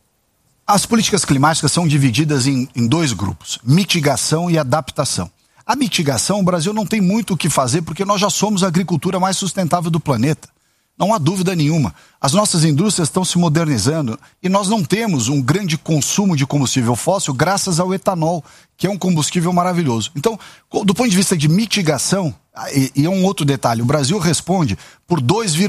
As políticas climáticas são divididas em dois grupos, mitigação e adaptação. A mitigação, o Brasil não tem muito o que fazer porque nós já somos a agricultura mais sustentável do planeta. Não há dúvida nenhuma. As nossas indústrias estão se modernizando e nós não temos um grande consumo de combustível fóssil graças ao etanol, que é um combustível maravilhoso. Então, do ponto de vista de mitigação, e é um outro detalhe, o Brasil responde por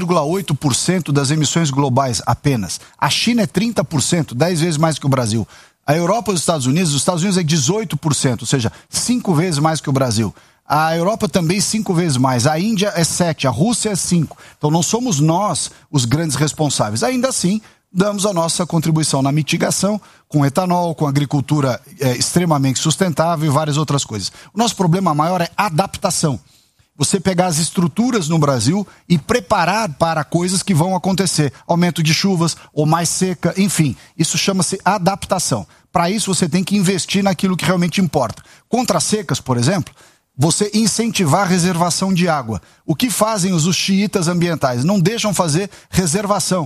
2,8% das emissões globais apenas. A China é 30%, 10 vezes mais que o Brasil. A Europa e os Estados Unidos é 18%, ou seja, 5 vezes mais que o Brasil. A Europa também 5 vezes mais, a Índia é 7%, a Rússia é 5%. Então não somos nós os grandes responsáveis. Ainda assim, damos a nossa contribuição na mitigação, com etanol, com agricultura extremamente sustentável e várias outras coisas. O nosso problema maior é adaptação. Você pegar as estruturas no Brasil e preparar para coisas que vão acontecer. Aumento de chuvas, ou mais seca, enfim. Isso chama-se adaptação. Para isso você tem que investir naquilo que realmente importa. Contra secas, por exemplo, você incentivar a reservação de água. O que fazem os xiitas ambientais? Não deixam fazer reservação.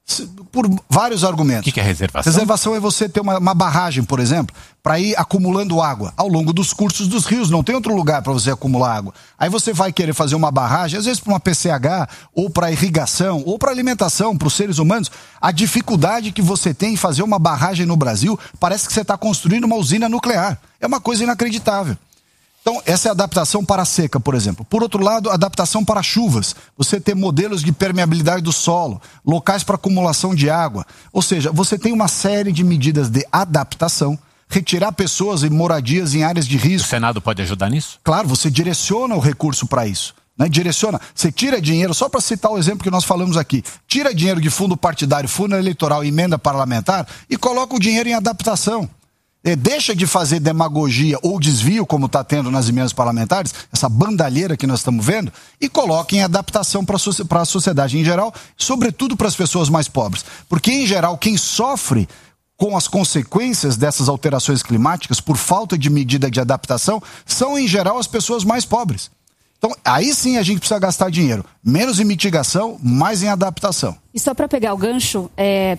Por vários argumentos. O que é reservação? Reservação é você ter uma barragem, por exemplo, para ir acumulando água ao longo dos cursos dos rios. Não tem outro lugar para você acumular água. Aí você vai querer fazer uma barragem, às vezes para uma PCH, ou para irrigação, ou para alimentação, para os seres humanos. A dificuldade que você tem em fazer uma barragem no Brasil, parece que você está construindo uma usina nuclear. É uma coisa inacreditável. Então, essa é a adaptação para a seca, por exemplo. Por outro lado, adaptação para chuvas. Você ter modelos de permeabilidade do solo, locais para acumulação de água. Ou seja, você tem uma série de medidas de adaptação, retirar pessoas e moradias em áreas de risco. O Senado pode ajudar nisso? Claro, você direciona o recurso para isso. Direciona, você tira dinheiro, só para citar o exemplo que nós falamos aqui, tira dinheiro de fundo partidário, fundo eleitoral e emenda parlamentar e coloca o dinheiro em adaptação. Deixa de fazer demagogia ou desvio, como está tendo nas emendas parlamentares, essa bandalheira que nós estamos vendo, e coloque em adaptação para a sociedade em geral, sobretudo para as pessoas mais pobres. Porque, em geral, quem sofre com as consequências dessas alterações climáticas por falta de medida de adaptação são, em geral, as pessoas mais pobres. Então, aí sim a gente precisa gastar dinheiro. Menos em mitigação, mais em adaptação. E só para pegar o gancho,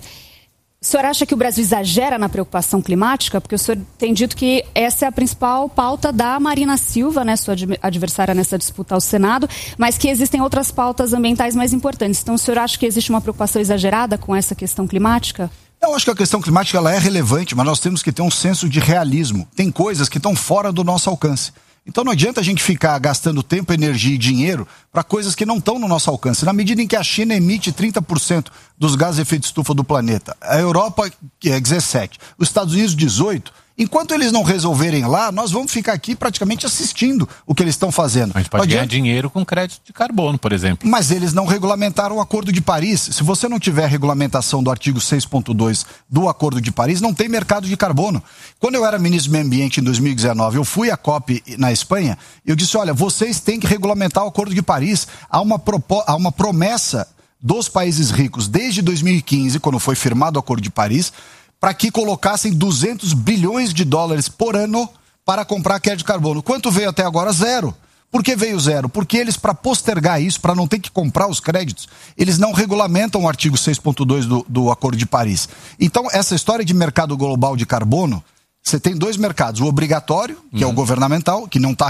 o senhor acha que o Brasil exagera na preocupação climática? Porque o senhor tem dito que essa é a principal pauta da Marina Silva, né, sua adversária nessa disputa ao Senado, mas que existem outras pautas ambientais mais importantes. Então o senhor acha que existe uma preocupação exagerada com essa questão climática? Eu acho que a questão climática ela é relevante, mas nós temos que ter um senso de realismo. Tem coisas que estão fora do nosso alcance. Então não adianta a gente ficar gastando tempo, energia e dinheiro para coisas que não estão no nosso alcance. Na medida em que a China emite 30% dos gases de efeito estufa do planeta, a Europa que é 17%, os Estados Unidos 18%, enquanto eles não resolverem lá, nós vamos ficar aqui praticamente assistindo o que eles estão fazendo. A gente pode ganhar dinheiro com crédito de carbono, por exemplo. Mas eles não regulamentaram o Acordo de Paris. Se você não tiver regulamentação do artigo 6.2 do Acordo de Paris, não tem mercado de carbono. Quando eu era ministro do Meio Ambiente em 2019, eu fui à COP na Espanha, e eu disse, olha, vocês têm que regulamentar o Acordo de Paris. Há uma promessa dos países ricos desde 2015, quando foi firmado o Acordo de Paris, para que colocassem 200 bilhões de dólares por ano para comprar crédito de carbono. Quanto veio até agora? Zero. Por que veio zero? Porque eles, para postergar isso, para não ter que comprar os créditos, eles não regulamentam o artigo 6.2 do Acordo de Paris. Então, essa história de mercado global de carbono, você tem dois mercados. O obrigatório, que é o governamental, que não está